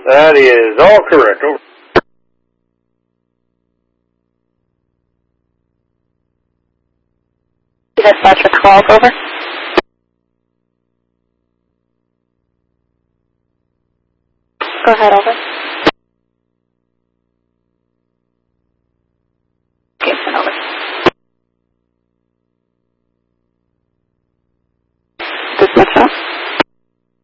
That is all correct. Over. Dispatch for calls, over. Go ahead, over.